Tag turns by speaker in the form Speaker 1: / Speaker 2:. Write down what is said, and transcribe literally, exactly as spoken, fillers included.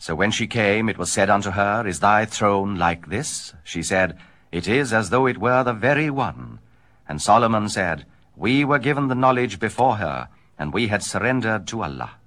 Speaker 1: So when she came, it was said unto her, Is thy throne like this? She said, It is as though it were the very one. And Solomon said, We were given the knowledge before her, and we had surrendered to Allah.